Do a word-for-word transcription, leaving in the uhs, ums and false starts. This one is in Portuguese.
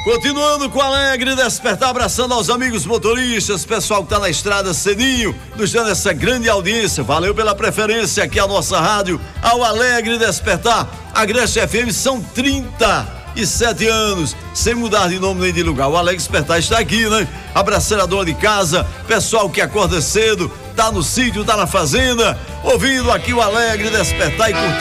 Continuando com Alegre Despertar, abraçando aos amigos motoristas, pessoal que tá na estrada cedinho, nos dando essa grande audiência. Valeu pela preferência aqui a nossa rádio, ao Alegre Despertar. A Agreste F M são trinta e sete anos, sem mudar de nome nem de lugar. O Alegre Despertar está aqui, né? Abraçando a dona de casa, pessoal que acorda cedo, tá no sítio, tá na fazenda, ouvindo aqui o Alegre Despertar e curtindo.